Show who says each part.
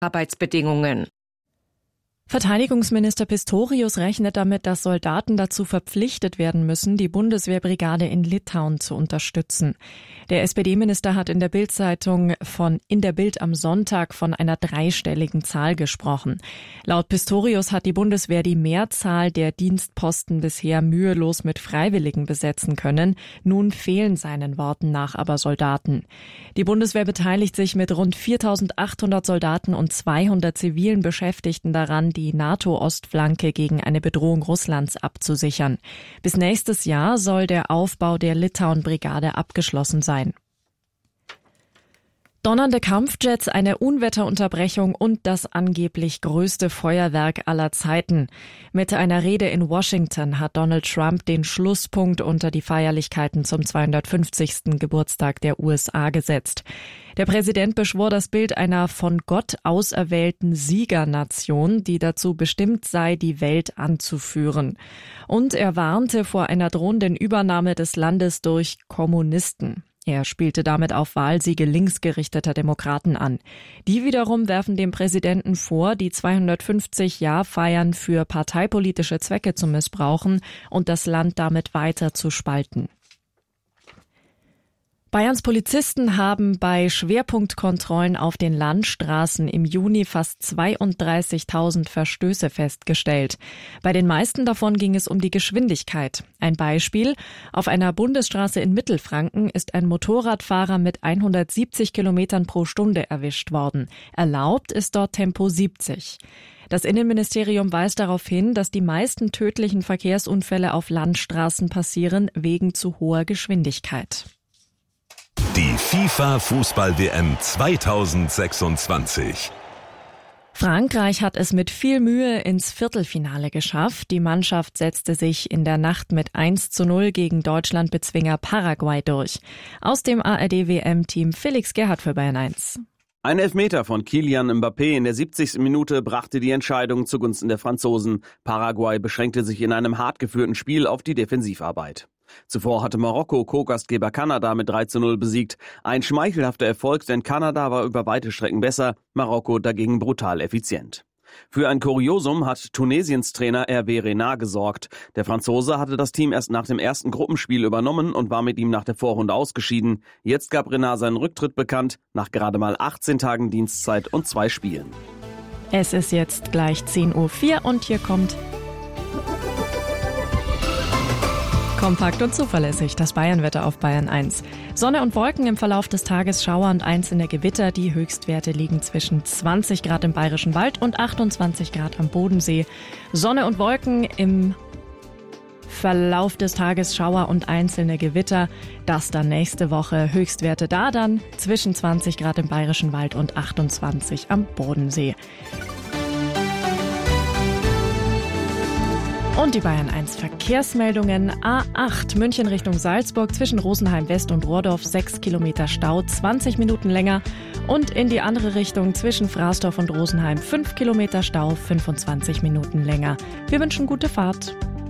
Speaker 1: Arbeitsbedingungen.
Speaker 2: Verteidigungsminister Pistorius rechnet damit, dass Soldaten dazu verpflichtet werden müssen, die Bundeswehrbrigade in Litauen zu unterstützen. Der SPD-Minister hat in der Bild am Sonntag von einer dreistelligen Zahl gesprochen. Laut Pistorius hat die Bundeswehr die Mehrzahl der Dienstposten bisher mühelos mit Freiwilligen besetzen können. Nun fehlen seinen Worten nach aber Soldaten. Die Bundeswehr beteiligt sich mit rund 4.800 Soldaten und 200 zivilen Beschäftigten daran, die NATO-Ostflanke gegen eine Bedrohung Russlands abzusichern. Bis nächstes Jahr soll der Aufbau der Litauen-Brigade abgeschlossen sein. Donnernde Kampfjets, eine Unwetterunterbrechung und das angeblich größte Feuerwerk aller Zeiten. Mit einer Rede in Washington hat Donald Trump den Schlusspunkt unter die Feierlichkeiten zum 250. Geburtstag der USA gesetzt. Der Präsident beschwor das Bild einer von Gott auserwählten Siegernation, die dazu bestimmt sei, die Welt anzuführen. Und er warnte vor einer drohenden Übernahme des Landes durch Kommunisten. Er spielte damit auf Wahlsiege linksgerichteter Demokraten an. Die wiederum werfen dem Präsidenten vor, die 250-Jahr-Feiern für parteipolitische Zwecke zu missbrauchen und das Land damit weiter zu spalten. Bayerns Polizisten haben bei Schwerpunktkontrollen auf den Landstraßen im Juni fast 32.000 Verstöße festgestellt. Bei den meisten davon ging es um die Geschwindigkeit. Ein Beispiel: Auf einer Bundesstraße in Mittelfranken ist ein Motorradfahrer mit 170 Kilometern pro Stunde erwischt worden. Erlaubt ist dort Tempo 70. Das Innenministerium weist darauf hin, dass die meisten tödlichen Verkehrsunfälle auf Landstraßen passieren wegen zu hoher Geschwindigkeit.
Speaker 3: Die FIFA-Fußball-WM 2026.
Speaker 2: Frankreich hat es mit viel Mühe ins Viertelfinale geschafft. Die Mannschaft setzte sich in der Nacht mit 1:0 gegen Deutschlandbezwinger Paraguay durch. Aus dem ARD-WM-Team Felix Gerhardt für Bayern 1.
Speaker 4: Ein Elfmeter von Kylian Mbappé in der 70. Minute brachte die Entscheidung zugunsten der Franzosen. Paraguay beschränkte sich in einem hart geführten Spiel auf die Defensivarbeit. Zuvor hatte Marokko Co-Gastgeber Kanada mit 3:0 besiegt. Ein schmeichelhafter Erfolg, denn Kanada war über weite Strecken besser, Marokko dagegen brutal effizient. Für ein Kuriosum hat Tunesiens Trainer Hervé Renard gesorgt. Der Franzose hatte das Team erst nach dem ersten Gruppenspiel übernommen und war mit ihm nach der Vorrunde ausgeschieden. Jetzt gab Renard seinen Rücktritt bekannt, nach gerade mal 18 Tagen Dienstzeit und 2 Spielen.
Speaker 2: Es ist jetzt gleich 10:04 Uhr und hier kommt kompakt und zuverlässig, das Bayernwetter auf Bayern 1. Sonne und Wolken im Verlauf des Tages, Schauer und einzelne Gewitter. Die Höchstwerte liegen zwischen 20 Grad im Bayerischen Wald und 28 Grad am Bodensee. Sonne und Wolken im Verlauf des Tages, Schauer und einzelne Gewitter. Das dann nächste Woche. Höchstwerte da dann zwischen 20 Grad im Bayerischen Wald und 28 am Bodensee. Und die Bayern 1 Verkehrsmeldungen. A8 München Richtung Salzburg zwischen Rosenheim West und Rohrdorf 6 Kilometer Stau, 20 Minuten länger. Und in die andere Richtung zwischen Fraßdorf und Rosenheim 5 Kilometer Stau, 25 Minuten länger. Wir wünschen gute Fahrt.